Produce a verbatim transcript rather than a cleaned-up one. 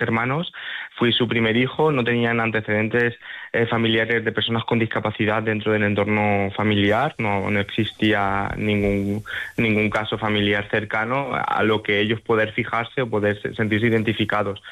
hermanos, fui su primer hijo, no tenían antecedentes eh, familiares de personas con discapacidad dentro del entorno familiar, no, no existía ningún, ningún caso familiar cercano a lo que ellos poder fijarse o poder sentirse identificados.